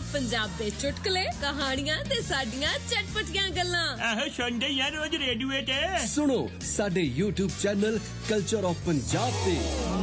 पंजाब दे चुटकुले कहानियां ते साडियां चटपटियां गल्लां आहो सुनदे यार रोज रेडियो ते सुनो साडे YouTube channel culture of Punjab ते